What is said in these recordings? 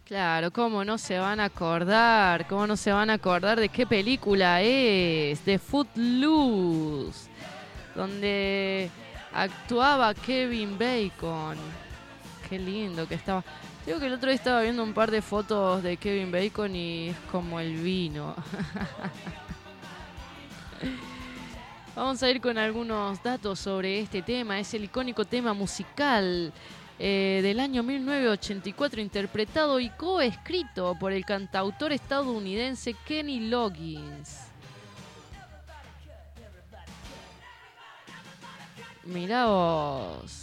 Claro, ¿cómo no se van a acordar? ¿Cómo no se van a acordar de qué película es? De Footloose, donde actuaba Kevin Bacon. Qué lindo que estaba. Digo que el otro día estaba viendo un par de fotos de Kevin Bacon y es como el vino. Vamos a ir con algunos datos sobre este tema. Es el icónico tema musical del año 1984, interpretado y coescrito por el cantautor estadounidense Kenny Loggins. Mirá vos.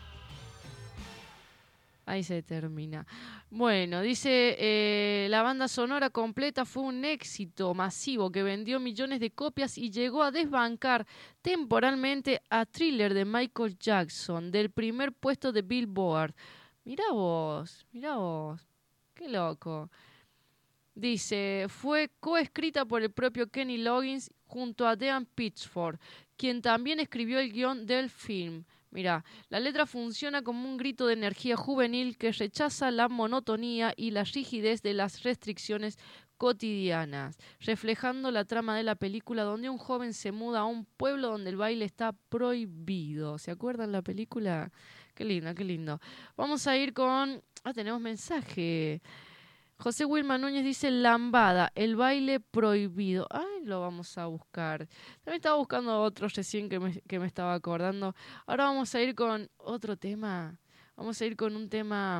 Ahí se termina. Bueno, dice, la banda sonora completa fue un éxito masivo que vendió millones de copias y llegó a desbancar temporalmente a Thriller de Michael Jackson del primer puesto de Billboard. Mirá vos, qué loco. Dice, fue coescrita por el propio Kenny Loggins junto a Dean Pitchford, quien también escribió el guión del film. Mirá, la letra funciona como un grito de energía juvenil que rechaza la monotonía y la rigidez de las restricciones cotidianas, reflejando la trama de la película donde un joven se muda a un pueblo donde el baile está prohibido. ¿Se acuerdan la película? Qué lindo, qué lindo. Vamos a ir con... tenemos mensaje. José Wilma Núñez dice lambada, el baile prohibido. Ay, lo vamos a buscar. También estaba buscando otro recién que me estaba acordando. Ahora vamos a ir con otro tema. Vamos a ir con un tema...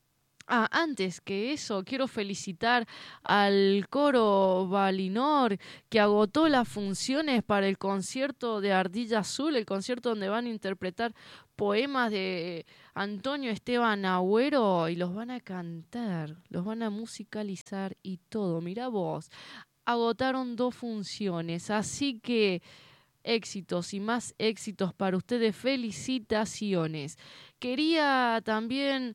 antes que eso, quiero felicitar al coro Valinor que agotó las funciones para el concierto de Ardilla Azul, el concierto donde van a interpretar poemas de Antonio Esteban Agüero y los van a cantar, los van a musicalizar y todo. Mirá vos, agotaron 2 funciones, así que éxitos y más éxitos para ustedes, felicitaciones. Quería también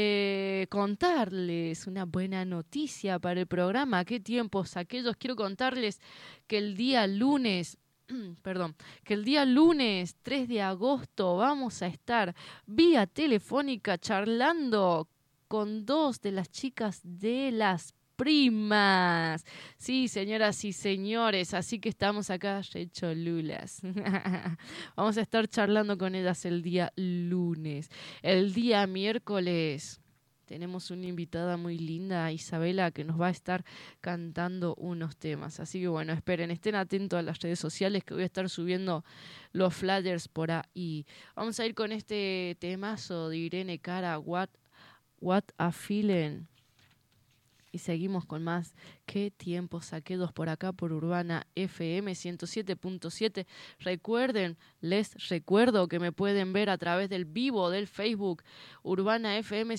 contarles una buena noticia para el programa. ¿Qué tiempos aquellos? Quiero contarles que el día lunes, que el día lunes 3 de agosto vamos a estar vía telefónica charlando con 2 de las chicas de Las Primas. Sí, señoras y señores, así que estamos acá recholulas. Vamos a estar charlando con ellas el día lunes. El día miércoles tenemos una invitada muy linda, Isabela, que nos va a estar cantando unos temas. Así que bueno, esperen, estén atentos a las redes sociales que voy a estar subiendo los flyers por ahí. Vamos a ir con este temazo de Irene Cara, What a Feeling. Y seguimos con más. ¿Qué tiempo saqué 2 por acá por Urbana FM 107.7? Recuerden, les recuerdo que me pueden ver a través del vivo del Facebook Urbana FM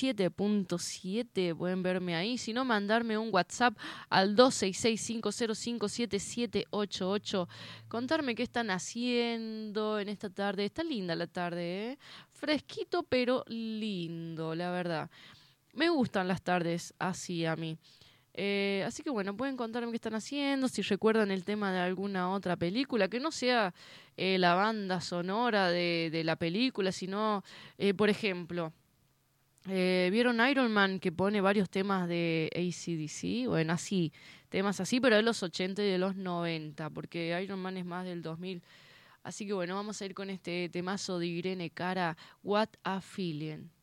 107.7. Pueden verme ahí. Si no, mandarme un WhatsApp al 266-505-7788. Contarme qué están haciendo en esta tarde. Está linda la tarde, ¿eh? Fresquito pero lindo, la verdad. Me gustan las tardes así a mí. Así que bueno, pueden contarme qué están haciendo, si recuerdan el tema de alguna otra película, que no sea la banda sonora de la película, sino, por ejemplo, ¿vieron Iron Man que pone varios temas de AC/DC? Bueno, así, temas así, pero de los 80 y de los 90, porque Iron Man es más del 2000. Así que bueno, vamos a ir con este temazo de Irene Cara, What a Feeling.